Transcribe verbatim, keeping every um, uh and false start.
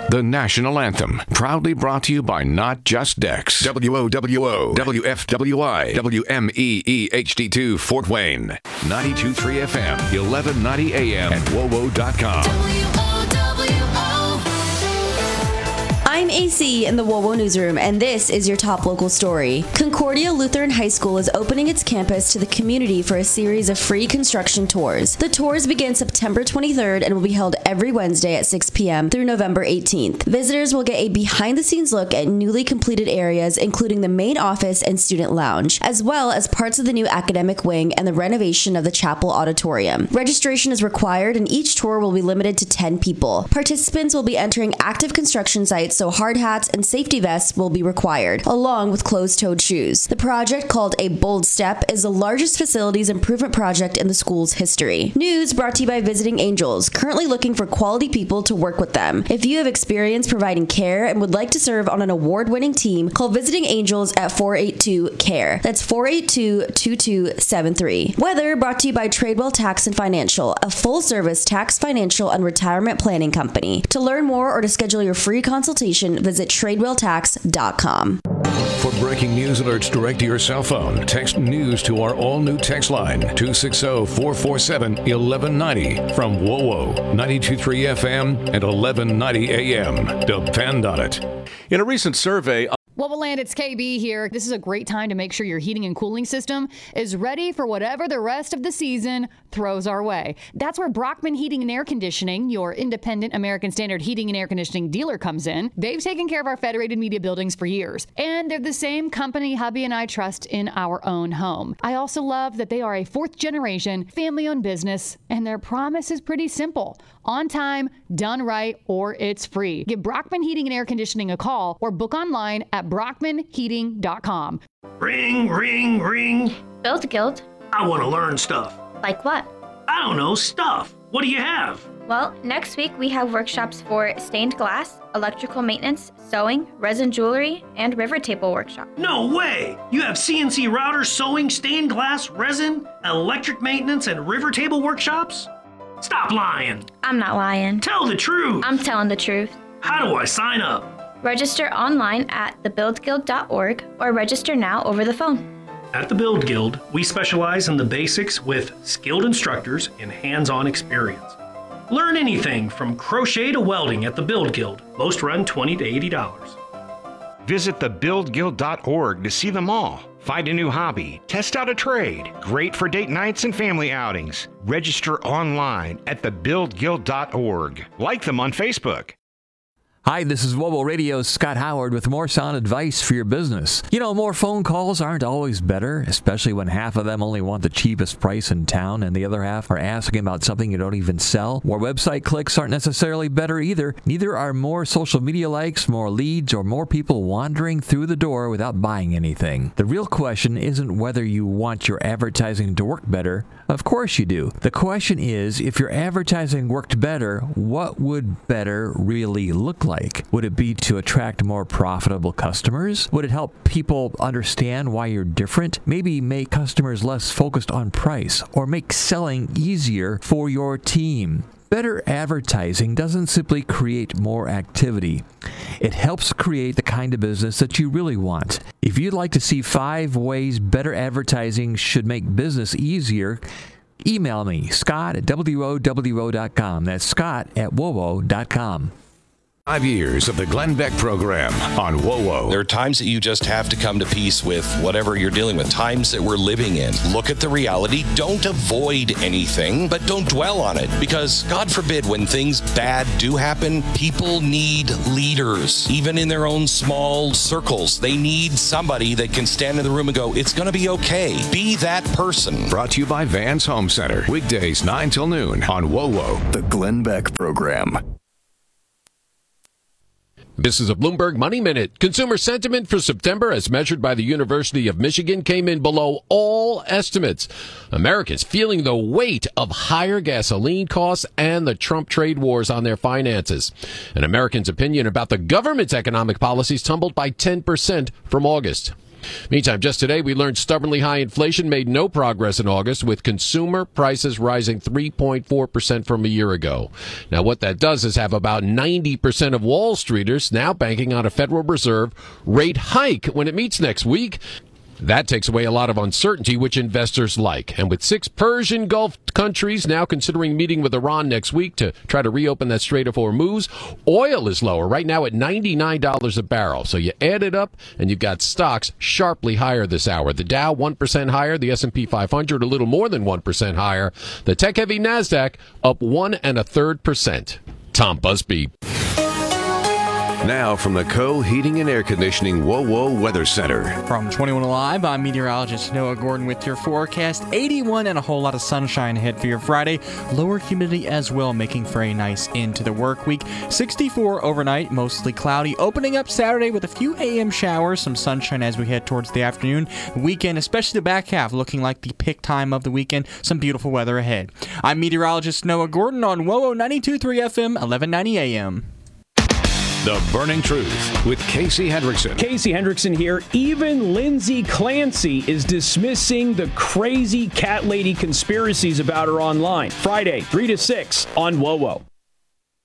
The national anthem, proudly brought to you by Not Just Dex. W O W O, W F W I, W M E E H D two, Fort Wayne. ninety-two point three F M, eleven ninety A M, and W O W O dot com. I'm A C in the W O W O Newsroom, and this is your top local story. Concordia Lutheran High School is opening its campus to the community for a series of free construction tours. The tours begin September twenty-third and will be held every Wednesday at six p.m. through November eighteenth. Visitors will get a behind-the-scenes look at newly completed areas, including the main office and student lounge, as well as parts of the new academic wing and the renovation of the chapel auditorium. Registration is required, and each tour will be limited to ten people. Participants will be entering active construction sites, so hard hats and safety vests will be required, along with closed-toed shoes. The project, called A Bold Step, is the largest facilities improvement project in the school's history. News brought to you by Visiting Angels, currently looking for quality people to work with them. If you have experience providing care and would like to serve on an award-winning team, call Visiting Angels at four eight two, C A R E. That's four eight two, two two seven three. Weather brought to you by Tradewell Tax and Financial, a full-service tax, financial, and retirement planning company. To learn more or to schedule your free consultation, visit tradewell tax dot com. For breaking news alerts direct to your cell phone, text news to our all-new text line, two six zero, four four seven, one one nine zero from W O W O, ninety-two point three F M and eleven ninety A M. Depend on it. In a recent survey... Woboland, it's K B here. This is a great time to make sure your heating and cooling system is ready for whatever the rest of the season throws our way. That's where Brockman Heating and Air Conditioning, your independent American Standard heating and air conditioning dealer, comes in. They've taken care of our Federated Media buildings for years, and they're the same company hubby and I trust in our own home. I also love that they are a fourth-generation, family-owned business, and their promise is pretty simple. On time, done right, or it's free. Give Brockman Heating and Air Conditioning a call or book online at brockman heating dot com. Ring, ring, ring. Build Guild. I want to learn stuff. Like what? I don't know, stuff. What do you have? Well, next week we have workshops for stained glass, electrical maintenance, sewing, resin jewelry, and river table workshop. No way! You have C N C routers, sewing, stained glass, resin, electric maintenance, and river table workshops? Stop lying. I'm not lying. Tell the truth. I'm telling the truth. How do I sign up? Register online at the build guild dot org or register now over the phone. At the Build Guild, we specialize in the basics with skilled instructors and hands-on experience. Learn anything from crochet to welding at the Build Guild. Most run twenty to eighty dollars. Visit the build guild dot org to see them all. Find a new hobby, test out a trade. Great for date nights and family outings. Register online at the build guild dot org. Like them on Facebook. Hi, this is W O W O Radio's Scott Howard with more sound advice for your business. You know, more phone calls aren't always better, especially when half of them only want the cheapest price in town and the other half are asking about something you don't even sell. More website clicks aren't necessarily better either. Neither are more social media likes, more leads, or more people wandering through the door without buying anything. The real question isn't whether you want your advertising to work better. Of course you do. The question is, if your advertising worked better, what would better really look like? Would it be to attract more profitable customers? Would it help people understand why you're different? Maybe make customers less focused on price or make selling easier for your team. Better advertising doesn't simply create more activity. It helps create the kind of business that you really want. If you'd like to see five ways better advertising should make business easier, email me, Scott at W O W O dot com. That's Scott at W O W O dot com. Five years of the Glenn Beck program on W O W O. There are times that you just have to come to peace with whatever you're dealing with, times that we're living in. Look at the reality. Don't avoid anything, but don't dwell on it. Because, God forbid, when things bad do happen, people need leaders. Even in their own small circles, they need somebody that can stand in the room and go, it's going to be okay. Be that person. Brought to you by Vans Home Center. Weekdays nine till noon on W O W O. The Glenn Beck program. This is a Bloomberg Money Minute. Consumer sentiment for September, as measured by the University of Michigan, came in below all estimates. Americans feeling the weight of higher gasoline costs and the Trump trade wars on their finances. And Americans' opinion about the government's economic policies tumbled by ten percent from August. Meantime, just today, we learned stubbornly high inflation made no progress in August, with consumer prices rising three point four percent from a year ago. Now, what that does is have about ninety percent of Wall Streeters now banking on a Federal Reserve rate hike when it meets next week. That takes away a lot of uncertainty, which investors like. And with six Persian Gulf countries now considering meeting with Iran next week to try to reopen that Strait of Hormuz, oil is lower right now at ninety-nine dollars a barrel. So you add it up, and you've got stocks sharply higher this hour. The Dow one percent higher, the S and P five hundred a little more than one percent higher. The tech-heavy NASDAQ up one and a third percent. Tom Busby. Now from the Co Heating and Air Conditioning WoWo Weather Center. From twenty-one Alive, I'm meteorologist Noah Gordon with your forecast. eighty-one and a whole lot of sunshine ahead for your Friday. Lower humidity as well, making for a nice end to the work week. sixty-four overnight, mostly cloudy. Opening up Saturday with a few A M showers, some sunshine as we head towards the afternoon. The weekend, especially the back half, looking like the pick time of the weekend. Some beautiful weather ahead. I'm meteorologist Noah Gordon on WoWo ninety-two point three F M, eleven ninety A M. The Burning Truth with Casey Hendrickson. Casey Hendrickson here. Even Lindsay Clancy is dismissing the crazy cat lady conspiracies about her online. Friday, three to six on WoWo.